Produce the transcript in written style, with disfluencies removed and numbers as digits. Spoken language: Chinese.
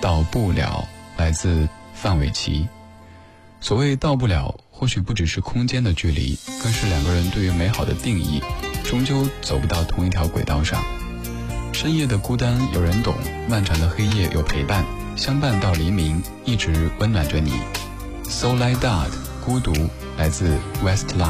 到不了来自范玮琪。所谓到不了，或许不只是空间的距离，更是两个人对于美好的定义终究走不到同一条轨道上。深夜的孤单有人懂，漫长的黑夜有陪伴，相伴到黎明，一直温暖着你。So Like That 孤独来自 Westlife。